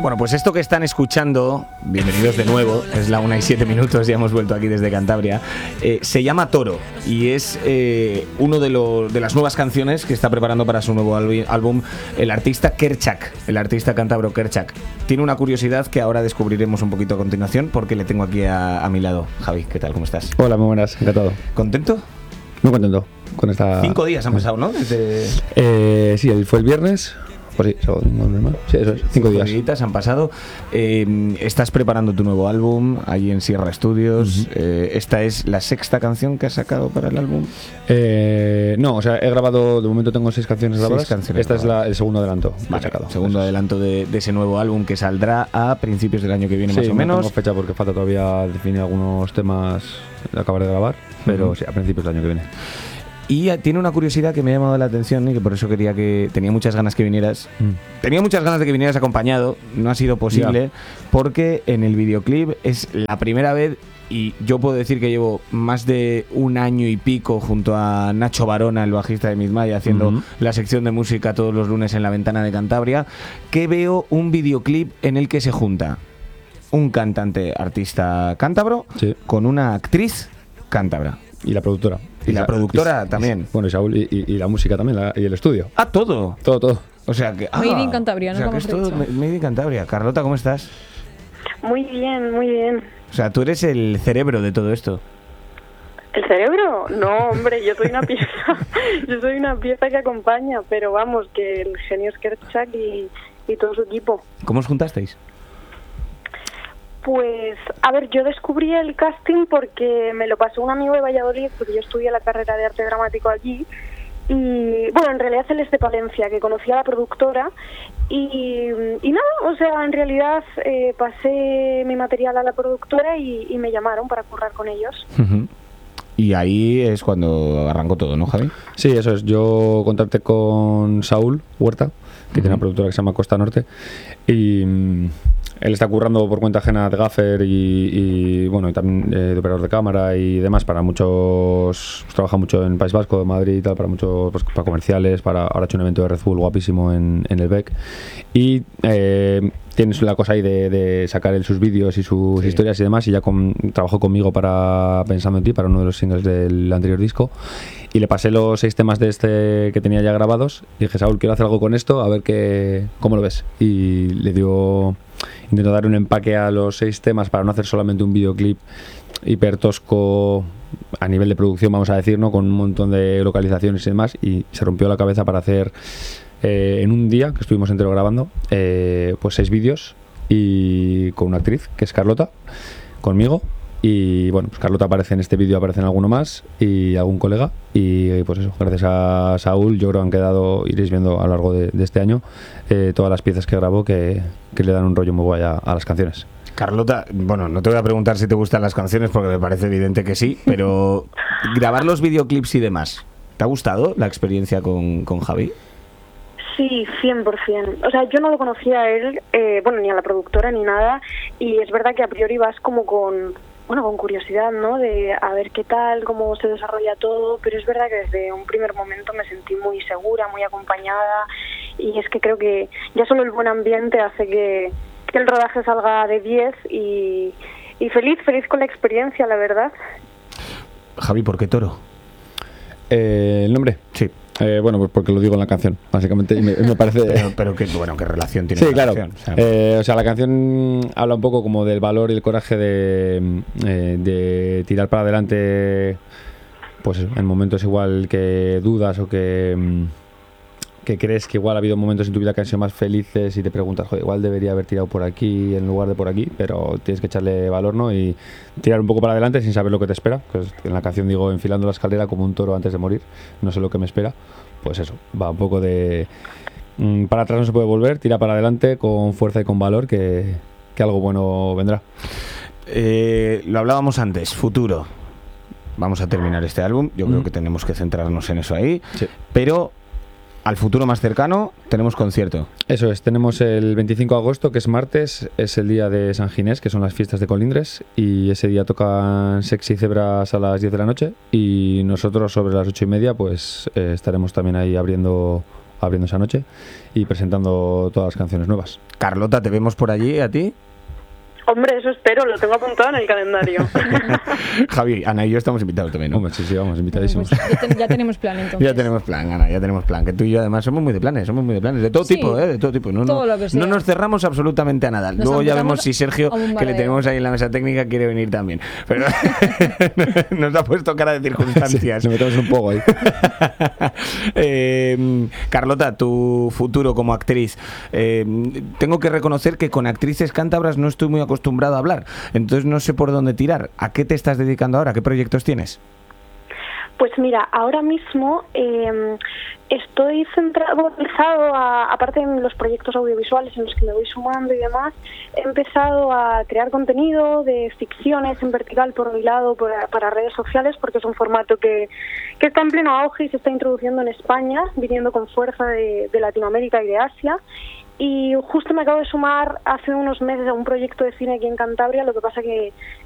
Bueno, pues esto que están escuchando, bienvenidos de nuevo, es la 1:07, ya hemos vuelto aquí desde Cantabria, se llama Toro y es uno de las nuevas canciones que está preparando para su nuevo álbum el artista Kerchak, el artista cántabro Kerchak. Tiene una curiosidad que ahora descubriremos un poquito a continuación porque le tengo aquí a mi lado. Javi, ¿qué tal? ¿Cómo estás? Hola, muy buenas, encantado. ¿Contento? Muy contento con esta... 5 días han pasado, ¿no? Desde... sí, fue el viernes. Pues sí, sí, eso es, 5 días. 5 días han pasado. Estás preparando tu nuevo álbum allí en Sierra Studios. ¿Esta es la sexta canción que has sacado para el álbum? No, o sea, he grabado, de momento tengo 6 canciones grabadas. Esta grabadas. Es el segundo adelanto. Vale, sacado. Segundo adelanto de ese nuevo álbum que saldrá a principios del año que viene, más o menos. No tengo fecha porque falta todavía definir algunos temas de acabar de grabar, pero sí, a principios del año que viene. Y tiene una curiosidad que me ha llamado la atención y que por eso quería que... Tenía muchas ganas que vinieras. Tenía muchas ganas de que vinieras acompañado. No ha sido posible porque en el videoclip es la primera vez, y yo puedo decir que llevo más de un año y pico junto a Nacho Barona, el bajista de Mizmaya, haciendo la sección de música todos los lunes en La Ventana de Cantabria, que veo un videoclip en el que se junta un cantante artista cántabro con una actriz cántabra. Y la productora. Y la productora también. Bueno, y Saúl y la música también, y el estudio. Ah, todo. Todo. O sea que... Made in Cantabria, ¿no? O sea que es todo Made in Cantabria. Carlota, ¿cómo estás? Muy bien, muy bien. O sea, tú eres el cerebro de todo esto. ¿El cerebro? No, hombre, yo soy una pieza. Yo soy una pieza que acompaña, pero vamos, que el genio es Kerchak y todo su equipo. ¿Cómo os juntasteis? Pues, a ver, yo descubrí el casting porque me lo pasó un amigo de Valladolid, porque yo estudié la carrera de arte dramático allí. Y, bueno, en realidad él es de Palencia, que conocía a la productora. Y nada, o sea, en realidad pasé mi material a la productora y me llamaron para currar con ellos. Y ahí es cuando arrancó todo, ¿no, Javi? Sí, eso es. Yo contacté con Saúl Huerta, que tiene una productora que se llama Costa Norte, y él está currando por cuenta ajena de gaffer y bueno, y también de operador de cámara y demás para muchos. Trabaja mucho en País Vasco, en Madrid y tal, para muchos, pues, para comerciales, ahora ha hecho un evento de Red Bull guapísimo en el BEC. Y tienes la cosa ahí de sacar sus vídeos y sus historias y demás, y ya trabajó conmigo Pensando en ti, para uno de los singles del anterior disco, y le pasé los 6 temas de este que tenía ya grabados y dije: Saúl, quiero hacer algo con esto, a ver cómo lo ves. Y intento dar un empaque a los 6 temas para no hacer solamente un videoclip hiper tosco a nivel de producción, vamos a decir, ¿no? Con un montón de localizaciones y demás, y se rompió la cabeza para hacer en un día que estuvimos entero grabando pues 6 vídeos, y con una actriz que es Carlota, conmigo. Y bueno, pues Carlota aparece en este vídeo, aparece en alguno más y algún colega, y pues eso, gracias a Saúl yo creo que han quedado, iréis viendo a lo largo de este año, todas las piezas que grabó que le dan un rollo muy guay a las canciones. Carlota, bueno, no te voy a preguntar si te gustan las canciones porque me parece evidente que sí, pero grabar los videoclips y demás, ¿te ha gustado la experiencia con Javi? Sí, 100%. O sea, yo no lo conocía a él, bueno, ni a la productora ni nada, y es verdad que a priori vas como con curiosidad, ¿no? De a ver qué tal, cómo se desarrolla todo, pero es verdad que desde un primer momento me sentí muy segura, muy acompañada, y es que creo que ya solo el buen ambiente hace que el rodaje salga de 10 y feliz con la experiencia, la verdad. Javi, ¿por qué Toro? ¿El nombre? Sí. Bueno, pues porque lo digo en la canción, básicamente, y me parece... pero qué relación tiene la canción. O sea, la canción habla un poco como del valor y el coraje de tirar para adelante, pues en momentos igual que dudas o que crees que igual ha habido momentos en tu vida que han sido más felices y te preguntas: joder, igual debería haber tirado por aquí en lugar de por aquí, pero tienes que echarle valor, ¿no? Y tirar un poco para adelante sin saber lo que te espera. Pues en la canción digo: enfilando la escalera como un toro antes de morir, no sé lo que me espera. Pues eso, va un poco de para atrás no se puede volver, tira para adelante con fuerza y con valor, que algo bueno vendrá. Lo hablábamos antes, futuro. Vamos a terminar este álbum, yo creo que tenemos que centrarnos en eso ahí, pero al futuro más cercano tenemos concierto. Eso es, tenemos el 25 de agosto, que es martes, es el día de San Ginés, que son las fiestas de Colindres, y ese día tocan Sexy Zebras a las 10 de la noche, y nosotros sobre las 8:30 pues estaremos también ahí abriendo abriendo esa noche y presentando todas las canciones nuevas. Carlota, ¿te vemos por allí a ti? Hombre, eso espero, lo tengo apuntado en el calendario. Javi, Ana y yo estamos invitados también, ¿no? Hombre, sí, vamos, invitadísimos. Pues ya tenemos plan, entonces. Ya tenemos plan, Ana, ya tenemos plan. Que tú y yo además somos muy de planes, de todo Sí, tipo, de todo tipo. No, todo lo que sea. no nos cerramos absolutamente a nada. Nos Luego ya apuntamos vemos si Sergio, a un que le bombardeo. tenemos ahí en la mesa técnica, quiere venir también. Pero nos ha puesto cara de circunstancias. Nos metemos un poco ahí. Carlota, tu futuro como actriz. Tengo que reconocer que con actrices cántabras no estoy muy acostumbrado a hablar. Entonces no sé por dónde tirar. ¿A qué te estás dedicando ahora? ¿Qué proyectos tienes? Pues mira, ahora mismo estoy centrado, aparte en los proyectos audiovisuales en los que me voy sumando y demás, he empezado a crear contenido de ficciones en vertical por mi lado para redes sociales, porque es un formato que está en pleno auge y se está introduciendo en España, viniendo con fuerza de Latinoamérica y de Asia. Y justo me acabo de sumar hace unos meses a un proyecto de cine aquí en Cantabria, lo que pasa que